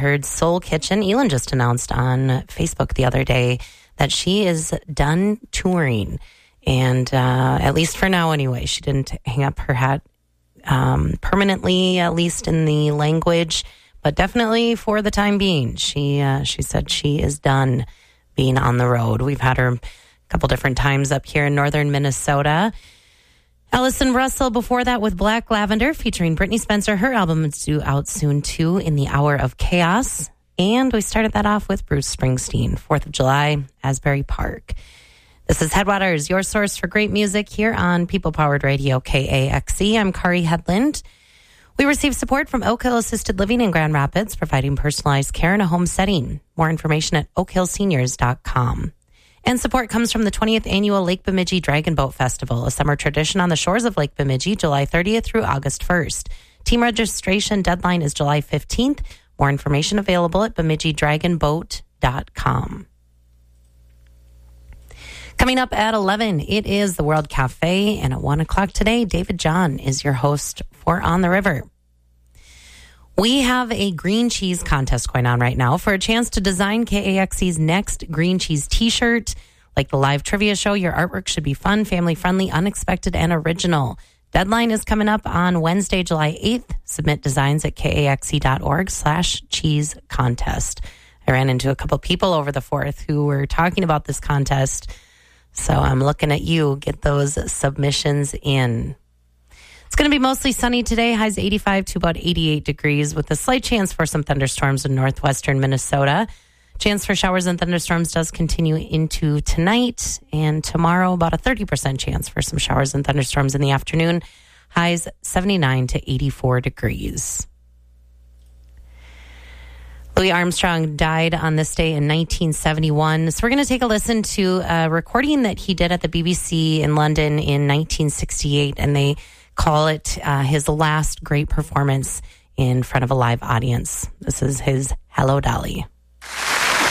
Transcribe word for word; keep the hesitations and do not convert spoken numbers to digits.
heard Soul Kitchen. Elin just announced on Facebook the other day that she is done touring. And uh, at least for now anyway, she didn't hang up her hat um, permanently, at least in the language, but definitely for the time being. She, uh, she said she is done being on the road. We've had her a couple different times up here in northern Minnesota. Allison Russell before that with Black Lavender featuring Brittany Spencer. Her album is due out soon too, In the Hour of Chaos. And we started that off with Bruce Springsteen, fourth of July, Asbury Park. This is Headwaters, your source for great music here on People-Powered Radio K A X E. I'm Kari Hedlund. We receive support from Oak Hill Assisted Living in Grand Rapids, providing personalized care in a home setting. More information at oak hill seniors dot com. And support comes from the twentieth Annual Lake Bemidji Dragon Boat Festival, a summer tradition on the shores of Lake Bemidji, July thirtieth through August first. Team registration deadline is July fifteenth. More information available at bemidji dragon boat dot com. Coming up at eleven, it is the World Cafe, and at one o'clock today, David John is your host for On the River. We have a green cheese contest going on right now for a chance to design K A X E's next green cheese t-shirt. Like the live trivia show, your artwork should be fun, family-friendly, unexpected, and original. Deadline is coming up on Wednesday, July eighth. Submit designs at kaxe.org slash cheese contest. I ran into a couple people over the fourth who were talking about this contest. So I'm looking at you. Get those submissions in. It's going to be mostly sunny today. Highs eighty-five to about eighty-eight degrees with a slight chance for some thunderstorms in northwestern Minnesota. Chance for showers and thunderstorms does continue into tonight and tomorrow. About a thirty percent chance for some showers and thunderstorms in the afternoon. Highs seventy-nine to eighty-four degrees. Louis Armstrong died on this day in nineteen seventy-one. So we're going to take a listen to a recording that he did at the B B C in London in nineteen sixty-eight, and they call it uh, his last great performance in front of a live audience. This is his Hello, Dolly.